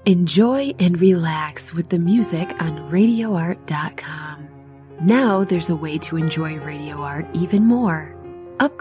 Enjoy and relax with the music on radioart.com. Now there's a way to enjoy Radio Art even more.